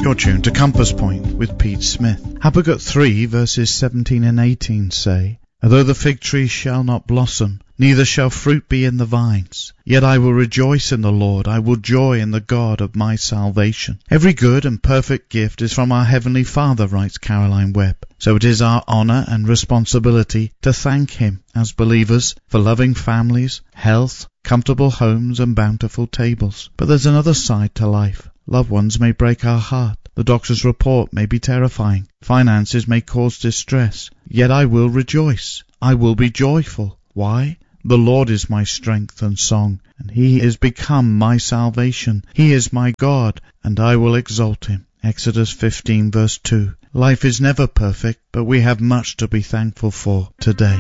You're tuned to Compass Point with Pete Smith. Habakkuk 3 verses 17 and 18 say, Although the fig tree shall not blossom, neither shall fruit be in the vines, yet I will rejoice in the Lord, I will joy in the God of my salvation. Every good and perfect gift is from our Heavenly Father, writes Caroline Webb. So it is our honor and responsibility to thank Him as believers for loving families, health, comfortable homes and bountiful tables. But there's another side to life. Loved ones may break our heart. The doctor's report may be terrifying. Finances may cause distress. Yet I will rejoice. I will be joyful. Why? The Lord is my strength and song, and He is become my salvation. He is my God, and I will exalt Him. Exodus 15 verse 2. Life is never perfect, but we have much to be thankful for today.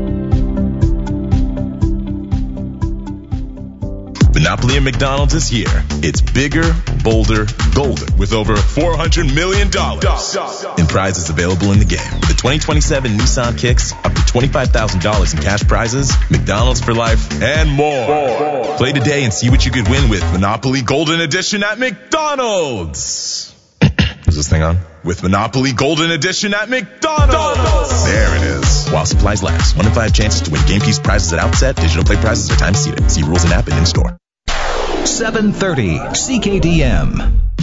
Monopoly and McDonald's is here. It's bigger, bolder, golden, with over $400 million in prizes available in the game. With the 2027 Nissan Kicks, up to $25,000 in cash prizes, McDonald's for life, and more. Play today and see what you could win with Monopoly Golden Edition at McDonald's. Is this thing on? With Monopoly Golden Edition at McDonald's. There it is. While supplies last. 1 in 5 chances to win game piece prizes at Outset. Digital play prizes are time seated. See rules and app and in store. 730 CKDM.